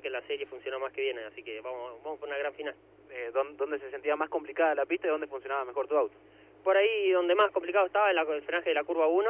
que la serie funcionó más que bien, así que vamos por una gran final. ¿Dónde se sentía más complicada la pista y dónde funcionaba mejor tu auto? Por ahí donde más complicado estaba, en el frenaje de la curva 1,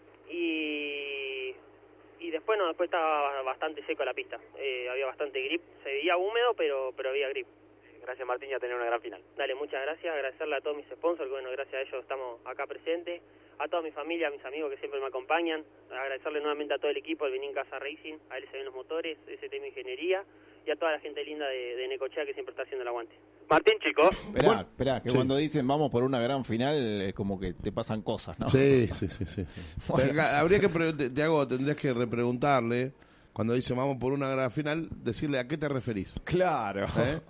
y después después estaba bastante seco la pista, había bastante grip, se veía húmedo, pero había grip. Gracias, Martín, ya tener una gran final. Dale, muchas gracias, agradecerle a todos mis sponsors, que bueno, gracias a ellos estamos acá presentes, a toda mi familia, a mis amigos que siempre me acompañan, agradecerle nuevamente a todo el equipo, el Benín Casa Racing, a LSB Los Motores, STM Ingeniería, y a toda la gente linda de Necochea que siempre está haciendo el aguante. Martín, chicos. Esperá, que cuando dicen vamos por una gran final, como que te pasan cosas, ¿no? Sí. Bueno. Habría que, tendrías que repreguntarle, cuando dice vamos por una gran final, decirle a qué te referís. Claro.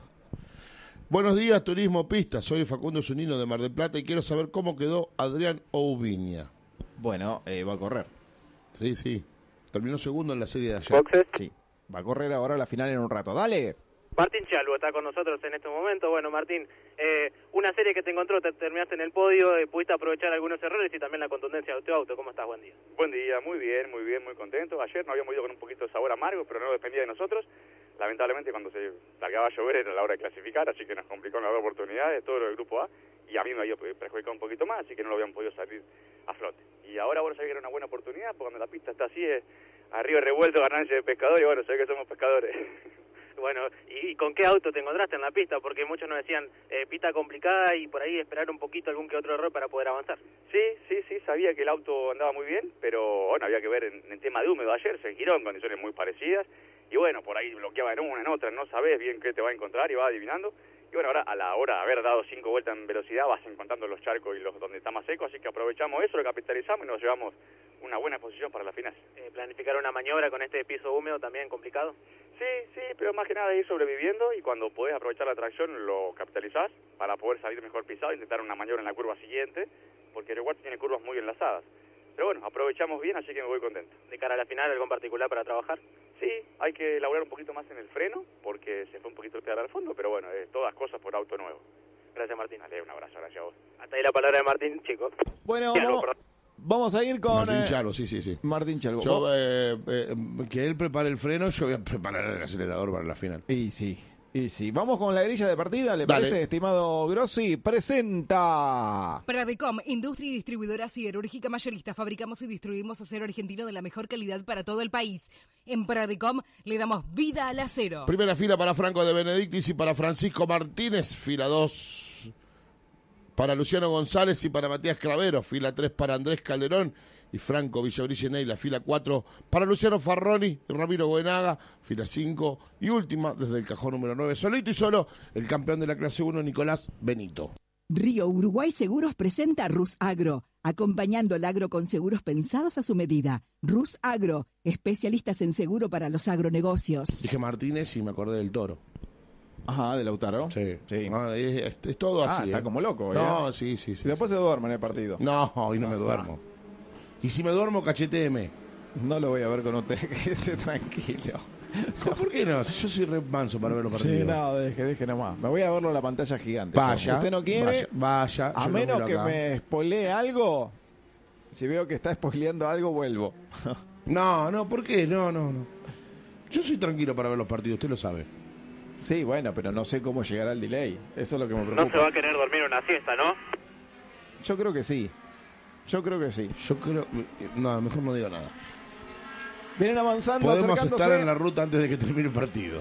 Buenos días, Turismo Pista. Soy Facundo Zunino de Mar del Plata y quiero saber cómo quedó Adrián Oubiña. Bueno, va a correr. Sí. Terminó segundo en la serie de ayer. Boxes. Sí, va a correr ahora la final en un rato. ¡Dale! Martín Chalvo está con nosotros en este momento. Bueno, Martín, una serie que te encontró, te terminaste en el podio, pudiste aprovechar algunos errores y también la contundencia de tu auto. ¿Cómo estás? Buen día. Buen día, muy bien, muy contento. Ayer nos habíamos ido con un poquito de sabor amargo, pero no dependía de nosotros. Lamentablemente cuando se largaba a llover era la hora de clasificar, así que nos complicó en las dos oportunidades, todo lo del grupo A, y a mí me había perjudicado un poquito más, así que no lo habían podido salir a flote. Y ahora, bueno, sabía que era una buena oportunidad, porque cuando la pista está así, arriba revuelto, ganancia de pescador, y bueno, sé que somos pescadores. Bueno, ¿y con qué auto te encontraste en la pista? Porque muchos nos decían, pista complicada y por ahí esperar un poquito algún que otro error para poder avanzar. Sí, sabía que el auto andaba muy bien, pero bueno, había que ver en tema de húmedo ayer, se giró en condiciones muy parecidas, y bueno, por ahí bloqueaba en una, en otra, no sabes bien qué te va a encontrar y vas adivinando. Y bueno, ahora a la hora de haber dado 5 vueltas en velocidad vas encontrando los charcos y los donde está más seco, así que aprovechamos eso, lo capitalizamos y nos llevamos una buena posición para la final. ¿Planificar una maniobra con este piso húmedo también complicado? Sí, pero más que nada ir sobreviviendo y cuando podés aprovechar la tracción lo capitalizás para poder salir mejor pisado e intentar una maniobra en la curva siguiente, porque el Reward tiene curvas muy enlazadas. Pero bueno, aprovechamos bien, así que me voy contento. ¿De cara a la final algo en particular para trabajar? Sí, hay que elaborar un poquito más en el freno, porque se fue un poquito el pedal al fondo, pero bueno, todas cosas por auto nuevo. Gracias, Martín. Dale, un abrazo, gracias a vos. Hasta ahí la palabra de Martín, chicos. Bueno, vamos a ir con... Martín Chalvo, sí. Martín Chalvo. Yo, que él prepare el freno, yo voy a preparar el acelerador para la final. Y sí. Vamos con la grilla de partida, ¿le parece, estimado Grossi? Presenta. Pradecom, industria y distribuidora siderúrgica mayorista. Fabricamos y distribuimos acero argentino de la mejor calidad para todo el país. En Pradecom le damos vida al acero. Primera fila para Franco de Benedictis y para Francisco Martínez. Fila 2 para Luciano González y para Matías Cravero. Fila 3 para Andrés Calderón y Franco Villabrille. La fila 4 para Luciano Farroni y Ramiro Goenaga. Fila 5 y última desde el cajón número 9. Solito y solo el campeón de la clase 1, Nicolás Benito. Río Uruguay Seguros presenta Rus Agro, acompañando al agro con seguros pensados a su medida. Rus Agro, especialistas en seguro para los agronegocios. Dije Martínez y me acordé del Toro. Ajá, ¿de Lautaro? Sí. Es todo así. Está como loco. No, sí. Y después se duerme en el partido. No, hoy no me duermo. Y si me duermo, cachetéeme. No lo voy a ver con usted, quédese tranquilo. ¿Por qué no? Yo soy re manso para ver los partidos. Sí, no, deje nomás. Me voy a verlo en la pantalla gigante. Vaya. ¿Usted no quiere? Vaya. A menos que me spoilee algo. Si veo que está spoileando algo, vuelvo. No, ¿por qué? No. Yo soy tranquilo para ver los partidos, usted lo sabe. Sí, bueno, pero no sé cómo llegará el delay. Eso es lo que me preocupa. No se va a querer dormir una siesta, ¿no? Yo creo que sí. No, mejor no digo nada. Vienen avanzando, podemos estar en la ruta antes de que termine el partido.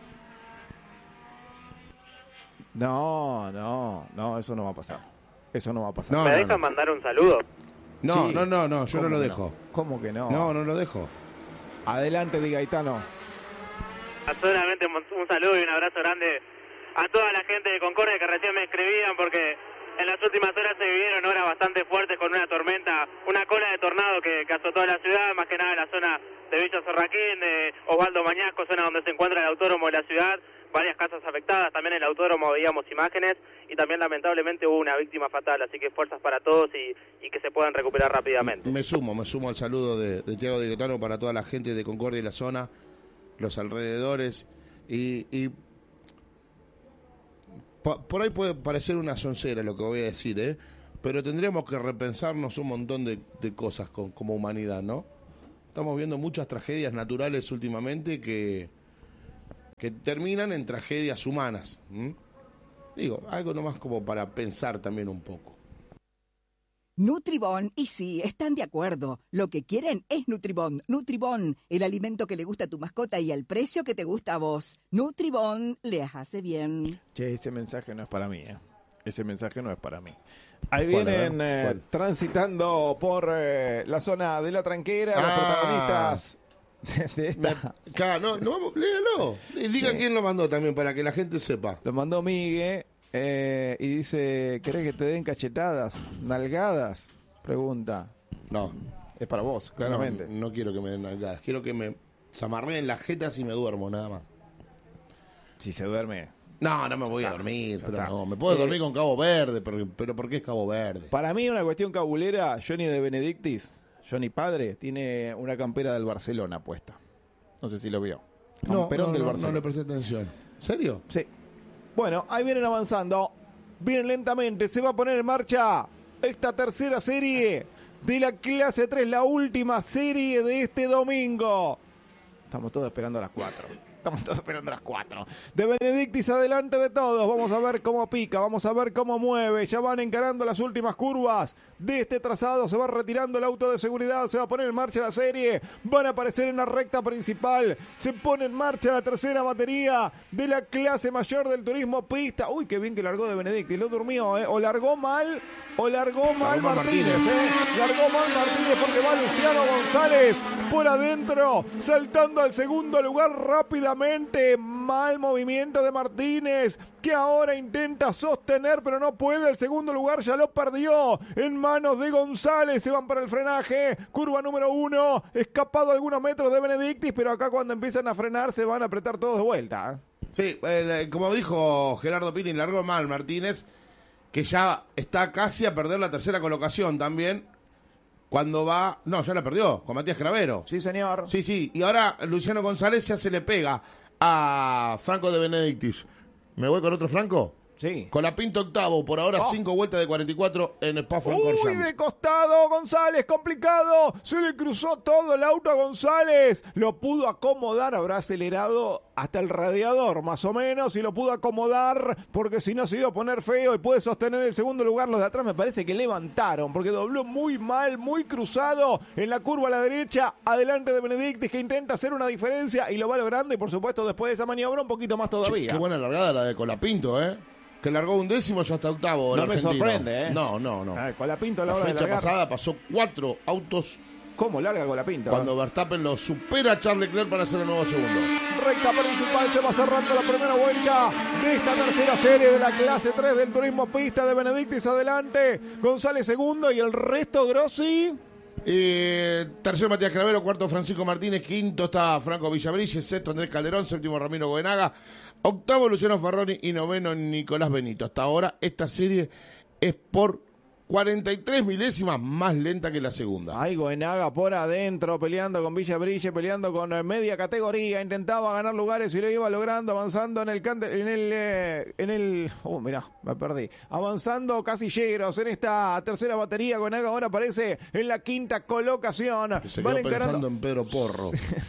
No, eso no va a pasar. ¿Me dejan mandar un saludo? No, Sí. yo no lo dejo. ¿Cómo que no? No lo dejo. Adelante, Di Gaetano. Solamente un saludo y un abrazo grande a toda la gente de Concordia que recién me escribían, porque en las últimas horas se vivieron horas bastante fuertes con una tormenta, una cola de tornado que azotó la ciudad, más que nada en la zona de Villa Sorraquín, de Osvaldo Mañasco, zona donde se encuentra el autódromo de la ciudad, varias casas afectadas, también en el autódromo veíamos imágenes y también lamentablemente hubo una víctima fatal, así que fuerzas para todos y que se puedan recuperar rápidamente. Me sumo al saludo de Thiago Di Gaetano para toda la gente de Concordia y la zona, los alrededores y por ahí puede parecer una soncera lo que voy a decir, pero tendríamos que repensarnos un montón de cosas como humanidad, ¿no? Estamos viendo muchas tragedias naturales últimamente que que terminan en tragedias humanas. Digo, algo nomás como para pensar también un poco. Nutribón, y sí, están de acuerdo. Lo que quieren es Nutribón. Nutribón, el alimento que le gusta a tu mascota y al precio que te gusta a vos. Nutribón les hace bien. Che, ese mensaje no es para mí, Ese mensaje no es para mí. Ahí vienen transitando por la zona de la tranquera los protagonistas de esta. No, vamos, léalo. Y diga quién lo mandó también para que la gente sepa. Lo mandó Miguel. Y dice, ¿querés que te den cachetadas? ¿Nalgadas? Pregunta. No. Es para vos, claramente. No quiero que me den nalgadas. Quiero que me zamarreen las jetas y me duermo, nada más. Si se duerme. No me voy a dormir. Pero no, me puedo dormir con Cabo Verde. Pero ¿por qué es Cabo Verde? Para mí, una cuestión cabulera, Johnny de Benedictis, Johnny padre, tiene una campera del Barcelona puesta. No sé si lo vio. Camperón del Barcelona. No le presté atención. ¿En serio? Sí. Bueno, ahí vienen avanzando, vienen lentamente, se va a poner en marcha esta tercera serie de la clase 3, la última serie de este domingo. Estamos todos esperando a las 4. De Benedictis adelante de todos. Vamos a ver cómo pica, vamos a ver cómo mueve. Ya van encarando las últimas curvas de este trazado. Se va retirando el auto de seguridad. Se va a poner en marcha la serie. Van a aparecer en la recta principal. Se pone en marcha la tercera batería de la clase mayor del turismo pista. Uy, qué bien que largó de Benedictis. Lo durmió, O largó mal Martínez, Largó mal Martínez porque va Luciano González por adentro, saltando al segundo lugar rápidamente. Mal movimiento de Martínez, que ahora intenta sostener, pero no puede. El segundo lugar ya lo perdió en manos de González. Se van para el frenaje. Curva número 1. Escapado algunos metros de Benedictis, pero acá cuando empiezan a frenar se van a apretar todos de vuelta. Sí, como dijo Gerardo Pini, largó mal Martínez, que ya está casi a perder la tercera colocación también. Cuando va... No, ya la perdió, con Matías Cravero. Sí, señor. Sí. Y ahora Luciano González ya se le pega a Franco de Benedictis. ¿Me voy con otro Franco? Sí. Con la Pinto octavo, por ahora 5 vueltas de 44 en Spa-Francorchamps. Uy, de costado González, complicado. Se le cruzó todo el auto a González. Lo pudo acomodar, habrá acelerado hasta el radiador, más o menos, y lo pudo acomodar, porque si no se iba a poner feo y puede sostener el segundo lugar. Los de atrás me parece que levantaron, porque dobló muy mal, muy cruzado en la curva a la derecha, adelante de Benedictis, que intenta hacer una diferencia y lo va logrando, y por supuesto después de esa maniobra un poquito más todavía. Qué buena largada la de Colapinto, que largó 11º ya hasta octavo. No me sorprende, No. Colapinto a la hora de fecha largar. pasada pasó 4 autos. ¿Cómo larga Colapinto? Cuando Verstappen lo supera a Charles Leclerc para hacer el nuevo segundo. Recta principal, se va cerrando la primera vuelta de esta tercera serie de la clase 3 del turismo pista. De Benedictis adelante, González segundo y el resto Grossi. Tercero Matías Cravero, cuarto Francisco Martínez, quinto está Franco Villabrille, sexto Andrés Calderón, séptimo Ramiro Goenaga, octavo Luciano Ferroni y noveno Nicolás Benito. Hasta ahora esta serie es por 43 milésimas más lenta que la segunda. Ahí Goenaga por adentro, peleando con Villabrille, peleando con media categoría, intentaba ganar lugares y lo iba logrando, avanzando en el mirá, me perdí. Avanzando Casilleros en esta tercera batería. Goenaga ahora aparece en la quinta colocación. Se quedó pensando en Pedro Porro.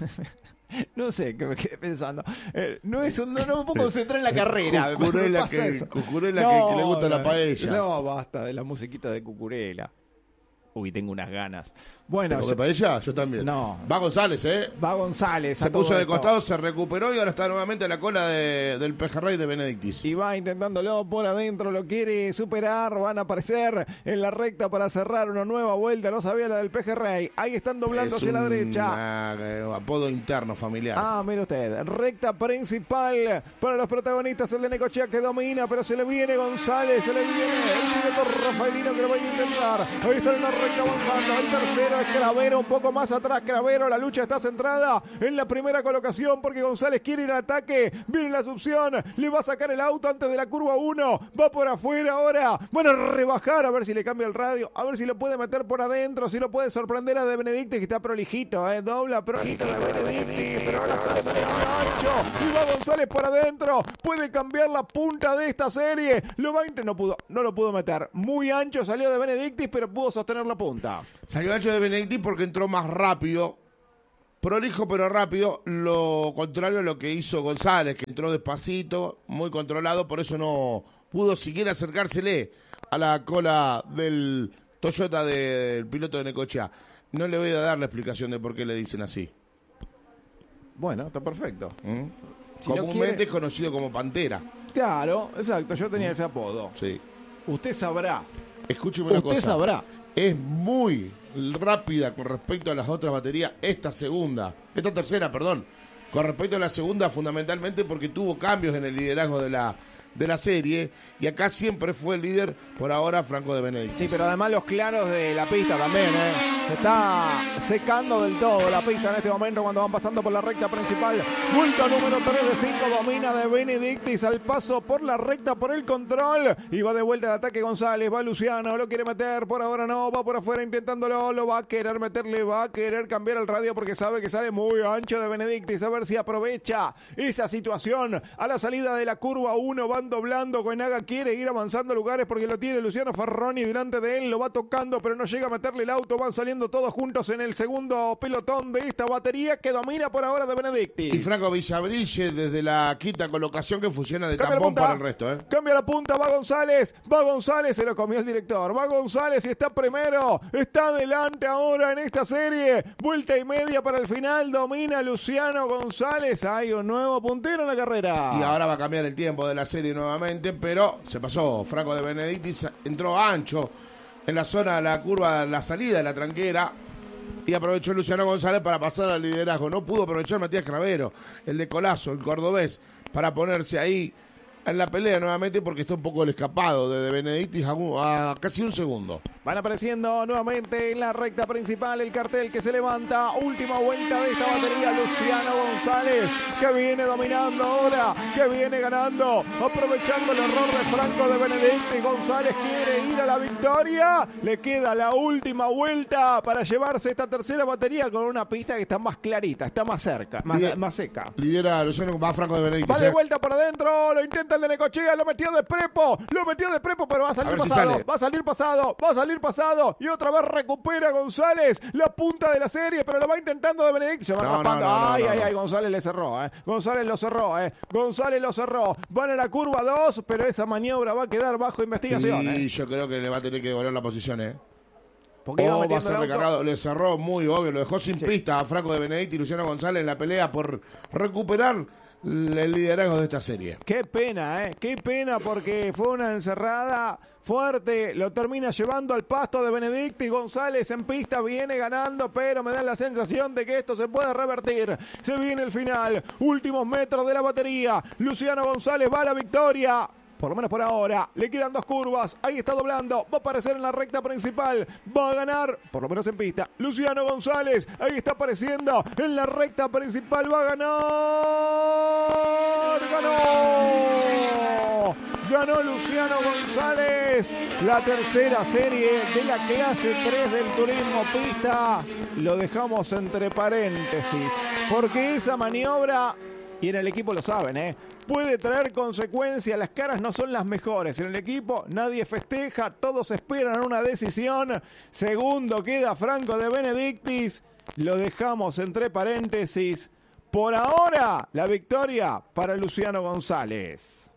No sé qué me quedé pensando. No me puedo concentrar en la carrera. Cucurela que le gusta la paella. No, basta de la musiquita de Cucurela. Uy, tengo unas ganas. Bueno, ¿de paella? Yo también. No. Va González, Va González. Se puso de costado, se recuperó y ahora está nuevamente a la cola del pejerrey de Benedictis. Y va intentándolo por adentro, lo quiere superar. Van a aparecer en la recta para cerrar una nueva vuelta. No sabía la del pejerrey. Ahí están doblando hacia la derecha. Apodo interno familiar. Mire usted. Recta principal para los protagonistas. El de Necochea que domina, pero se le viene González. Se le viene el piloto Rafaelino que lo va a intentar. Ahí está en la recta avanzando. El tercero es Cravero, un poco más atrás Cravero. La lucha está centrada en la primera colocación porque González quiere ir al ataque. Viene la succión, le va a sacar el auto antes de la curva 1. Va por afuera ahora. Van a rebajar, a ver si le cambia el radio, a ver si lo puede meter por adentro, si lo puede sorprender a De Benedictis, que está prolijito, dobla prolijito de Benedictis, pero ahora sale ancho y va González por adentro. Puede cambiar la punta de esta serie. Lo va a no lo pudo meter. Muy ancho salió de Benedictis, pero pudo sostener la punta. Salió ancho de Benedictis porque entró más rápido prolijo pero rápido, lo contrario a lo que hizo González, que entró despacito, muy controlado, por eso no pudo siquiera acercársele a la cola del Toyota del piloto de Necochea. No le voy a dar la explicación de por qué le dicen así. Bueno, está perfecto. Si Comúnmente no quiere... es conocido como Pantera. Claro, exacto, yo tenía ese apodo. Sí. Usted sabrá. Escúcheme una cosa. Usted sabrá. Es muy rápida con respecto a las otras baterías, esta tercera, perdón. Con respecto a la segunda, fundamentalmente porque tuvo cambios en el liderazgo de la serie, y acá siempre fue el líder por ahora Franco de Benedictis. Sí, pero además los claros de la pista también, se está secando del todo la pista en este momento cuando van pasando por la recta principal. Vuelta número 3 de 5, domina de Benedictis al paso por la recta por el control, y va de vuelta al ataque González, va Luciano, lo quiere meter, por ahora no, va por afuera intentándolo, lo va a querer meterle, va a querer cambiar el radio porque sabe que sale muy ancho de Benedictis, a ver si aprovecha esa situación a la salida de la curva 1, van doblando, Coenaga quiere ir avanzando lugares porque lo tiene Luciano Ferroni delante de él, lo va tocando pero no llega a meterle el auto, van saliendo todos juntos en el segundo pelotón de esta batería que domina por ahora de Benedictis. Y Franco Villabrille desde la quinta colocación que funciona de tampón para el resto. Cambia la punta, va González, se lo comió el director, va González y está primero, está adelante ahora en esta serie, vuelta y media para el final, domina Luciano González, hay un nuevo puntero en la carrera. Y ahora va a cambiar el tiempo de la serie nuevamente, pero se pasó. Franco de Benedictis entró ancho en la zona de la curva, la salida de la tranquera, y aprovechó Luciano González para pasar al liderazgo. No pudo aprovechar Matías Cravero, el de Colazo, el cordobés, para ponerse ahí en la pelea nuevamente porque está un poco el escapado de Benedictis a casi un segundo. Van apareciendo nuevamente en la recta principal el cartel que se levanta. Última vuelta de esta batería. Luciano González que viene dominando ahora, que viene ganando, aprovechando el error de Franco de Benedictis. González quiere ir a la victoria. Le queda la última vuelta para llevarse esta tercera batería con una pista que está más clarita, está más cerca, más seca. Lidera Luciano, va Franco de Benedictis. Va de vuelta para adentro, lo intenta el de Necochea, lo metió de prepo, pero va a salir pasado, va a salir pasado, y otra vez recupera González la punta de la serie, pero lo va intentando de Benedictis, se va raspando. Ay, González le cerró, González lo cerró, van a la curva 2, pero esa maniobra va a quedar bajo investigación. Y yo creo que le va a tener que devolver la posición, Porque va a ser recargado, le cerró muy obvio, lo dejó sin pista a Franco de Benedictis y Luciano González en la pelea por recuperar el liderazgo de esta serie. Qué pena, qué pena, porque fue una encerrada fuerte, lo termina llevando al pasto de Benedictis. González en pista viene ganando, pero me da la sensación de que esto se puede revertir. Se viene el final, últimos metros de la batería. Luciano González va a la victoria. Por lo menos por ahora, le quedan 2 curvas, ahí está doblando, va a aparecer en la recta principal, va a ganar, por lo menos en pista, Luciano González, ahí está apareciendo en la recta principal, va a ganar, ganó Luciano González, la tercera serie de la clase 3 del turismo pista, lo dejamos entre paréntesis, porque esa maniobra, y en el equipo lo saben, puede traer consecuencias, las caras no son las mejores. En el equipo nadie festeja, todos esperan una decisión. Segundo queda Franco de Benedictis, lo dejamos entre paréntesis. Por ahora, la victoria para Luciano González.